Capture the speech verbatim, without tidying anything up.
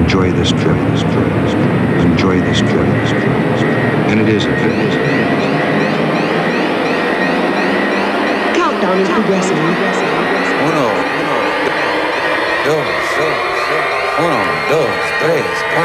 enjoy this trip, this trip, this trip. Enjoy this trip, this trip, this trip. And it is a trip. Countdown is progressing. Uno, uno, dos, dos, uno, dos, tres,